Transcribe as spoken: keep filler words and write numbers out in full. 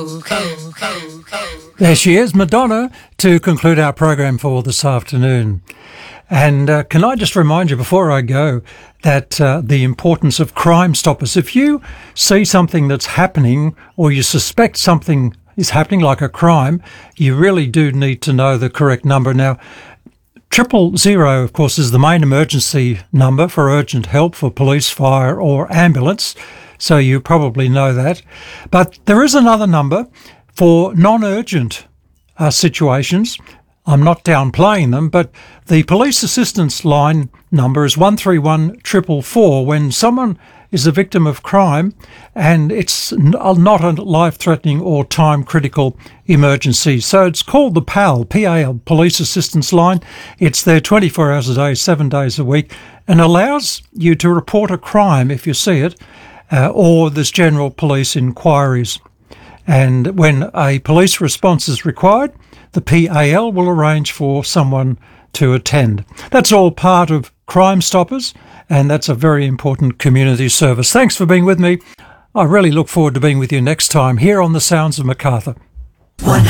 There she is, Madonna, to conclude our program for this afternoon. And uh, can I just remind you before I go that uh, the importance of Crime Stoppers. If you see something that's happening or you suspect something is happening like a crime, you really do need to know the correct number. Now, triple zero, of course, is the main emergency number for urgent help for police, fire or ambulance. So you probably know that. But there is another number for non-urgent uh, situations. I'm not downplaying them, but the police assistance line number is one three one four four four when someone is a victim of crime and it's not a life-threatening or time-critical emergency. So it's called the P A L, P A L, Police Assistance Line. It's there twenty-four hours a day, seven days a week, and allows you to report a crime if you see it, uh, or there's general police inquiries. And when a police response is required, the P A L will arrange for someone to attend. That's all part of Crime Stoppers, and that's a very important community service. Thanks for being with me. I really look forward to being with you next time here on the Sounds of Macarthur.